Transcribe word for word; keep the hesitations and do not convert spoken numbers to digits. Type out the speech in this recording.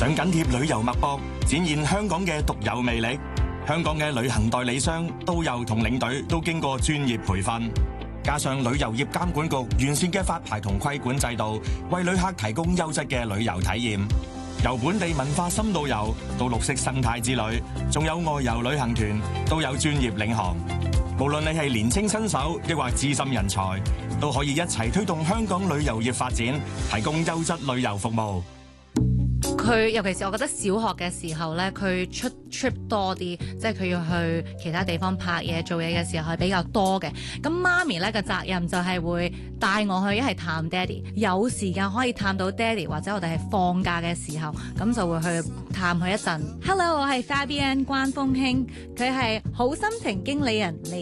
想緊貼旅遊脈搏，展現香港嘅獨有魅力。香港嘅旅行代理商、導遊同領隊都經過專業培訓，加上旅遊業監管局完善嘅發牌同規管制度，為旅客提供優質嘅旅遊體驗。由本地文化深度遊到綠色生態之旅，仲有外遊旅行團，都有專業領航。無論你係年青新手，抑或資深人才，都可以一齊推動香港旅遊業發展，提供優質旅遊服務。 佢尤其是我覺得小學嘅時候咧，佢出 trip 多啲，即係佢要去其他地方拍嘢做嘢嘅時候係比較多嘅。咁媽咪咧嘅責任就係會帶我去一係探爹哋，有時間可以探到爹哋，或者我哋係放假嘅時候，咁就會去探佢一陣。Hello， 我係 Fabienne 關風興，佢係好心情經理人李